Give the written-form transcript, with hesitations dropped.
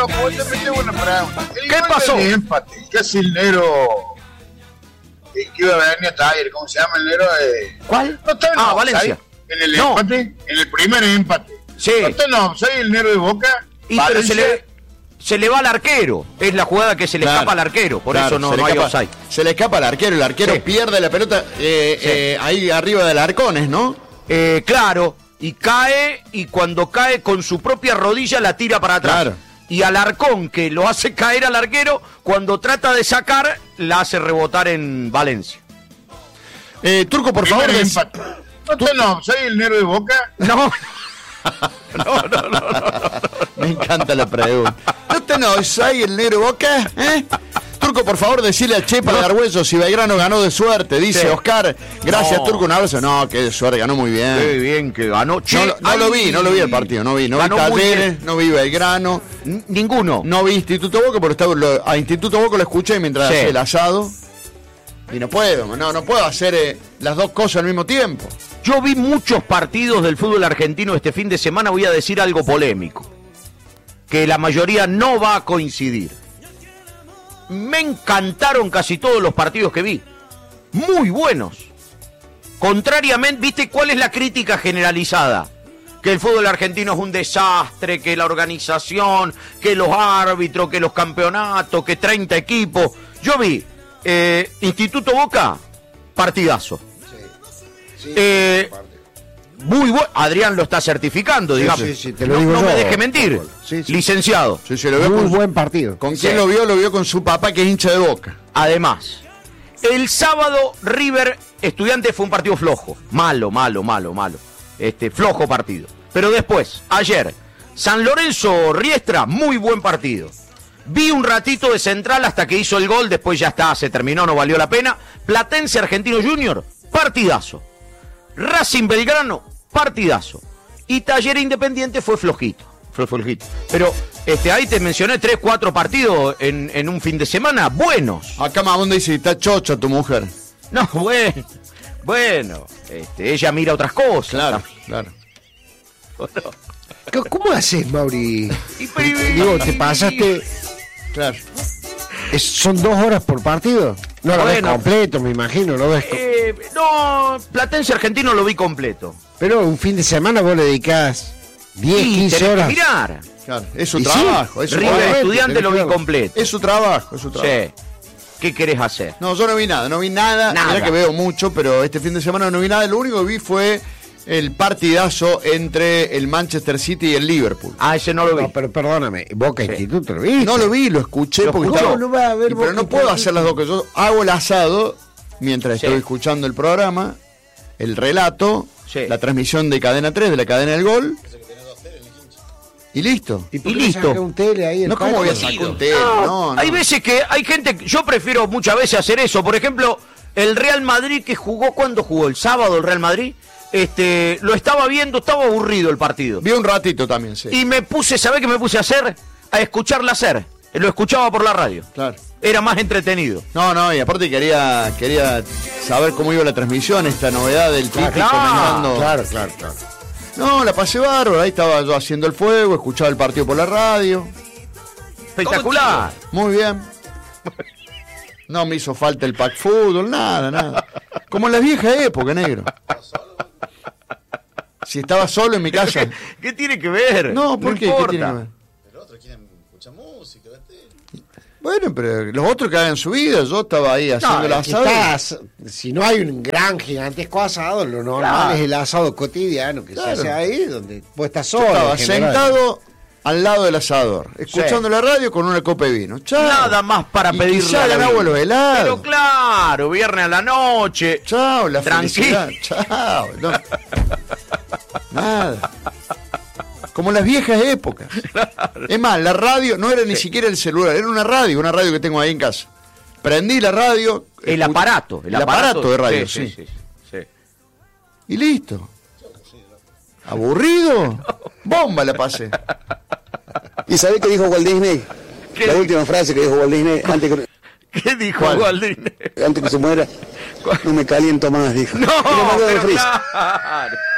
¿Qué pasó? Empate. Casi el negro que iba a venir a Taller, ¿cómo se llama el negro? ¿Cuál? No está en Valencia. En el empate, en el primer empate. Sí. No está en offside el negro de Boca. Y pero se le va al arquero. Es la jugada que se le escapa al arquero. Por eso no hay offside. Se le escapa al arquero. El arquero pierde la pelota ahí arriba del Arcones, ¿no? Claro. Y cae, y cuando cae con su propia rodilla la tira para atrás. Claro. Y Alarcón, que lo hace caer al arquero, cuando trata de sacar, la hace rebotar en Valencia. Turco, por favor. Empate. No, soy el negro de Boca. No. No. Me encanta la pregunta. ¿No soy el negro de Boca? Turco, por favor, decirle a Chepa de Argüello si Belgrano ganó de suerte. Dice Oscar, gracias Turco, un abrazo. No, que de suerte, ganó muy bien. Qué bien que ganó. No lo vi el partido, no vi Talleres, no vi Belgrano. Ninguno. No vi Instituto Boca, pero a Instituto Boca lo escuché mientras hacía el asado. Y no puedo hacer las dos cosas al mismo tiempo. Yo vi muchos partidos del fútbol argentino este fin de semana, voy a decir algo polémico, que la mayoría no va a coincidir. Me encantaron casi todos los partidos que vi. Muy buenos. Contrariamente, ¿viste cuál es la crítica generalizada? Que el fútbol argentino es un desastre, que la organización, que los árbitros, que los campeonatos, que 30 equipos. Yo vi Instituto Boca, partidazo. Muy bueno. Adrián lo está certificando, digamos. Sí, te lo digo no yo, me deje mentir. Sí. Licenciado. Sí, lo veo muy buen partido. ¿Con quién lo vio? Lo vio con su papá, que es hincha de Boca. Además, el sábado River Estudiantes fue un partido flojo. Malo. Flojo partido. Pero después, ayer, San Lorenzo Riestra, muy buen partido. Vi un ratito de Central hasta que hizo el gol, después ya está, se terminó, no valió la pena. Platense Argentino Junior, partidazo. Racing Belgrano, partidazo. Y Talleres Independiente fue flojito. Pero ahí te mencioné 3-4 partidos en un fin de semana buenos. Acá Mamón dice, está chocha tu mujer. No, bueno, ella mira otras cosas. Claro. ¿Cómo haces, Mauri? Digo, te pasaste. Claro. ¿Son 2 horas por partido? No lo ves completo, me imagino, ¿lo ves? No, Platense Argentino lo vi completo. Pero un fin de semana vos le dedicás 10, 15 horas. Que mirar. Claro, es su trabajo. River Estudiante lo vi completo. Es su trabajo. Sí. ¿Qué querés hacer? No, yo no vi nada. Mirá que veo mucho, pero este fin de semana no vi nada. Lo único que vi fue el partidazo entre el Manchester City y el Liverpool. Ese no lo vi. No, pero perdóname, Boca Instituto lo vi. No lo vi, lo escuché. No va a ver pero no puedo hacer las dos cosas. Yo hago el asado mientras estoy escuchando el programa, el relato, la transmisión de Cadena 3, de la cadena del gol. Y listo. ¿Y listo? Un tele ahí no, ¿cómo voy a sacar un tele? No. Hay veces que hay gente, yo prefiero muchas veces hacer eso. Por ejemplo, el Real Madrid que jugó, ¿cuándo jugó? ¿El sábado el Real Madrid? Lo estaba viendo, estaba aburrido el partido. Vi un ratito también, sí. Y me puse, ¿sabés qué me puse a hacer? A escucharla hacer. Lo escuchaba por la radio. Claro. Era más entretenido. No, y aparte quería saber cómo iba la transmisión, esta novedad del Titi comentando. Claro. No, la pasé bárbaro, ahí estaba yo haciendo el fuego, escuchaba el partido por la radio. Espectacular. Muy bien. No me hizo falta el pack fútbol, nada. Como en las viejas épocas, negro. Si estaba solo en mi casa. ¿Qué tiene que ver? No, ¿por qué? ¿Qué tiene que ver? Pero otros quieren escuchar música, ¿viste? Bueno, pero los otros que hagan su vida, yo estaba ahí haciendo el asado. Si no hay un gran gigantesco asado, lo normal es el asado cotidiano que se hace ahí, donde vos estás solo. Yo estaba sentado al lado del asador, escuchando la radio con una copa de vino. Chao. Nada más para pedirle a la agua los helados. Pero claro, viernes a la noche. Chao, la tranquila. Chao. No. Nada. Como las viejas épocas. Claro. Es más, la radio no era ni siquiera el celular, era una radio que tengo ahí en casa. Prendí la radio. El aparato de radio, sí. Y listo. ¿Aburrido? Bomba la pasé. ¿Y sabés qué dijo Walt Disney? La última frase que dijo Walt Disney antes que... ¿Qué dijo Walt Disney? Antes que se muera. No me caliento más, dijo. No, pero claro.